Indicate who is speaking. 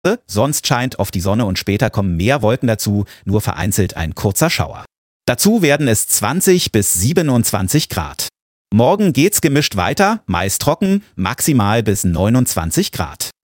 Speaker 1: sonst scheint oft die Sonne und später kommen mehr Wolken dazu, nur vereinzelt ein kurzer Schauer. Dazu werden es 20 bis 27 Grad. Morgen geht's gemischt weiter, meist trocken, maximal bis 29 Grad.